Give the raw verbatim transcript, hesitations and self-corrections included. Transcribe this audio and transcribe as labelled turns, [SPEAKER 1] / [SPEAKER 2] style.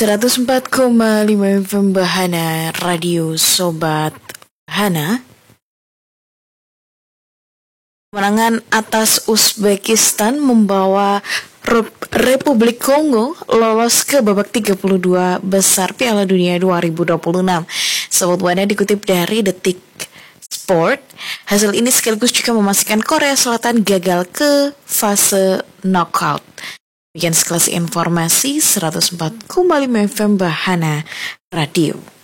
[SPEAKER 1] seratus empat koma lima F M Bahana Radio Sobat Bahana. Kemenangan atas Uzbekistan membawa Republik Kongo lolos ke babak tiga puluh dua besar Piala Dunia dua ribu dua puluh enam. Sobat Bahana dikutip dari Detik Sport, hasil ini sekaligus juga memastikan Korea Selatan gagal ke fase knockout. Demikian sekelas informasi seratus empat koma lima F M Bahana Radio.